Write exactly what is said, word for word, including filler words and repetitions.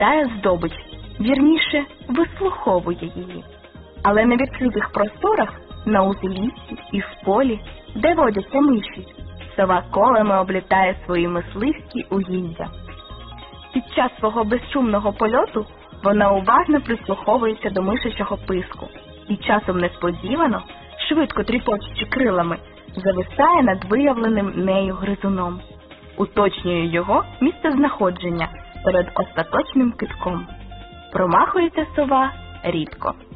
хитає здобич, вірніше, вислуховує її. Але на відкритих просторах, на узліссі і в полі, де водяться миші, сова колами облітає свої мисливські угіддя. Під час свого безшумного польоту вона уважно прислуховується до мишачого писку і часом несподівано, швидко тріпочучи крилами, зависає над виявленим нею гризуном. Уточнює його місцезнаходження перед остаточним кидком. Промахується сова рідко.